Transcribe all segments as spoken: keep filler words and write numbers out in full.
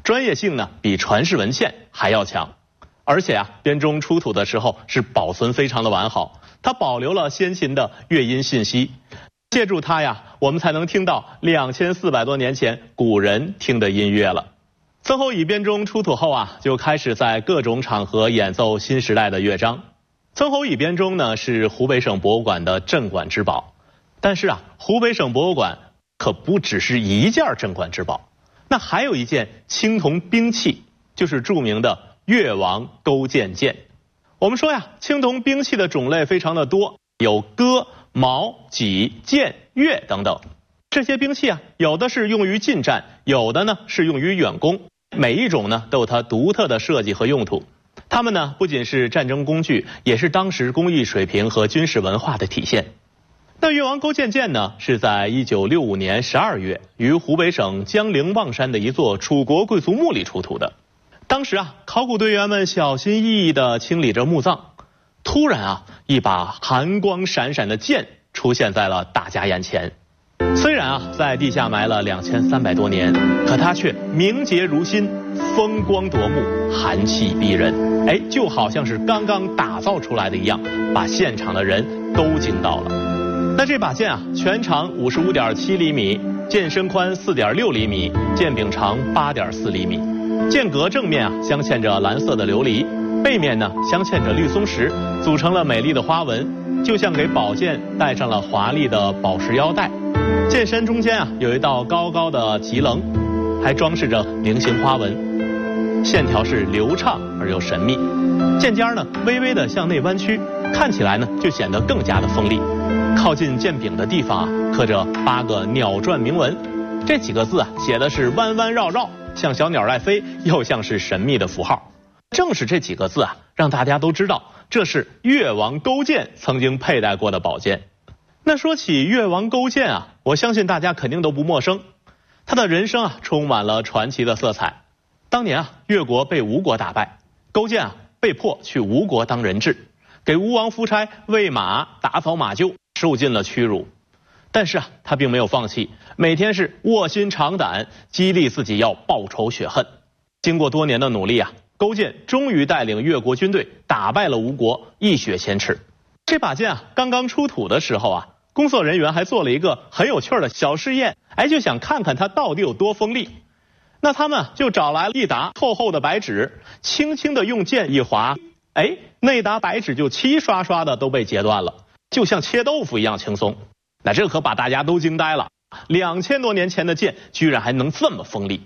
专业性呢比传世文献还要强。而且啊，编钟出土的时候是保存非常的完好，它保留了先秦的乐音信息。借助它呀，我们才能听到两千四百多年前古人听的音乐了。曾侯乙编钟出土后啊，就开始在各种场合演奏新时代的乐章。曾侯乙编钟呢是湖北省博物馆的镇馆之宝，但是啊，湖北省博物馆可不只是一件镇馆之宝，那还有一件青铜兵器，就是著名的越王勾践剑。我们说呀，青铜兵器的种类非常的多，有戈、矛、戟、剑、钺等等。这些兵器啊，有的是用于近战，有的呢是用于远攻，每一种呢都有它独特的设计和用途。它们呢不仅是战争工具，也是当时工艺水平和军事文化的体现。那越王勾践剑呢，是在一九六五年十二月于湖北省江陵望山的一座楚国贵族墓里出土的。当时啊，考古队员们小心翼翼地清理着墓葬，突然啊，一把寒光闪闪的剑出现在了大家眼前。虽然啊，在地下埋了两千三百多年，可它却明洁如新，风光夺目，寒气逼人。哎，就好像是刚刚打造出来的一样，把现场的人都惊到了。那这把剑啊，全长五十五点七厘米，剑身宽四点六厘米，剑柄长八点四厘米。剑格正面啊镶嵌着蓝色的琉璃，背面呢镶嵌着绿松石，组成了美丽的花纹，就像给宝剑戴上了华丽的宝石腰带。剑身中间啊有一道高高的棘棱，还装饰着菱形花纹，线条是流畅而又神秘。剑尖呢微微的向内弯曲，看起来呢就显得更加的锋利。靠近剑柄的地方啊刻着八个鸟篆铭文，这几个字啊写的是弯弯绕绕，像小鸟在飞，又像是神秘的符号。正是这几个字啊，让大家都知道这是越王勾践曾经佩戴过的宝剑。那说起越王勾践啊，我相信大家肯定都不陌生。他的人生啊，充满了传奇的色彩。当年啊，越国被吴国打败，勾践啊被迫去吴国当人质，给吴王夫差喂马、打扫马厩，受尽了屈辱。但是啊，他并没有放弃，每天是卧薪尝胆，激励自己要报仇雪恨。经过多年的努力啊，勾践终于带领越国军队打败了吴国，一雪前耻。这把剑啊，刚刚出土的时候啊，工作人员还做了一个很有趣的小试验，哎，就想看看它到底有多锋利。那他们就找来了一沓厚厚的白纸，轻轻的用剑一划，哎，那沓白纸就齐刷刷的都被截断了，就像切豆腐一样轻松。那这可把大家都惊呆了，两千多年前的剑居然还能这么锋利。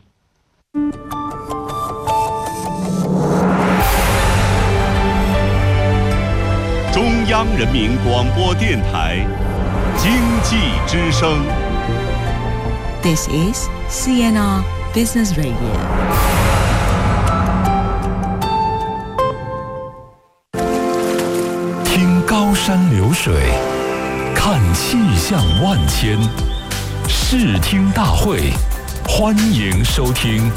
中央人民广播电台经济之声。 This is C N R Business Radio。 听高山流水，看气象万千，视听大会，欢迎收听。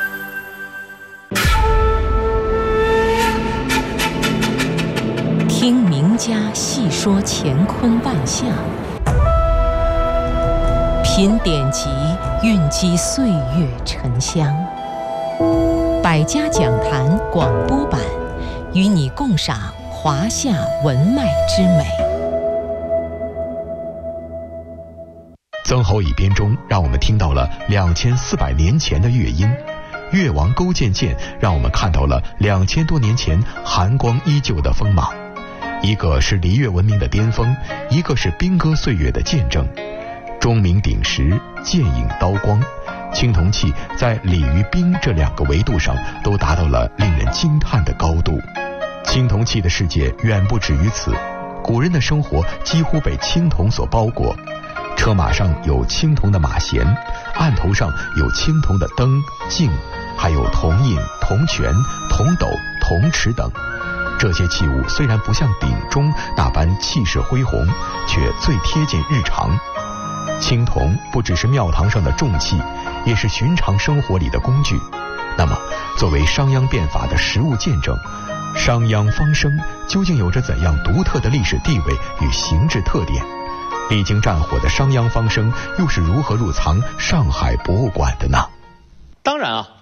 听名家细说乾坤万象，品典籍，蕴积岁月沉香。百家讲坛广播版，与你共赏华夏文脉之美。 曾侯乙编钟让我们听到了两千四百年前的乐音，越王勾践剑让我们看到了两千多年前寒光依旧的锋芒。一个是礼乐文明的巅峰，一个是兵戈岁月的见证。钟鸣鼎食，剑影刀光，青铜器在礼与兵这两个维度上都达到了令人惊叹的高度。青铜器的世界远不止于此，古人的生活几乎被青铜所包裹。车马上有青铜的马衔，案头上有青铜的灯、镜，还有铜印、铜泉、铜斗、铜匙等。这些器物虽然不像鼎钟那般气势恢宏，却最贴近日常。青铜不只是庙堂上的重器，也是寻常生活里的工具。那么，作为商鞅变法的实物见证，商鞅方生究竟有着怎样独特的历史地位与形制特点？历经战火的商鞅方生又是如何入藏上海博物馆的呢？ 当然啊，